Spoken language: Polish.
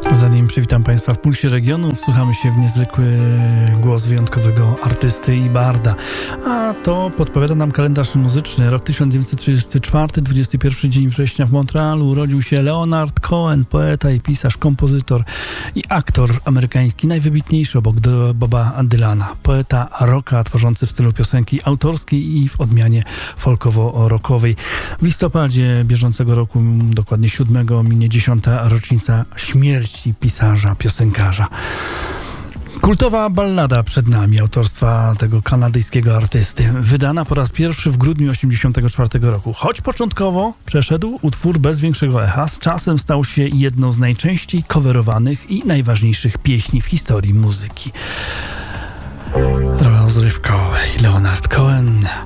Zanim przywitam Państwa w Pulsie Regionu, wsłuchamy się w niezwykły głos wyjątkowego artysty i barda. A to podpowiada nam kalendarz muzyczny. Rok 1934, 21 dzień września w Montrealu urodził się Leonard Cohen, poeta i pisarz, kompozytor i aktor amerykański, najwybitniejszy obok Boba Dylana. Poeta rocka, tworzący w stylu piosenki autorskiej i w odmianie folkowo-rockowej. W listopadzie bieżącego roku, dokładnie 7, minie 10. rocznica śmierci pisarza, piosenkarza. Kultowa ballada przed nami, autorstwa tego kanadyjskiego artysty, wydana po raz pierwszy w grudniu 1984 roku. Choć początkowo przeszedł utwór bez większego echa, z czasem stał się jedną z najczęściej coverowanych i najważniejszych pieśni w historii muzyki rozrywkowej. Leonard Cohen,